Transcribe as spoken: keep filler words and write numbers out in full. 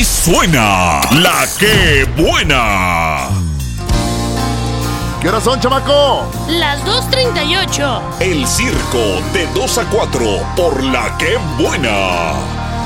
Aquí suena La Que Buena. ¿Qué horas son, chamaco? Las dos treinta y ocho. El circo de dos a cuatro por La Que Buena.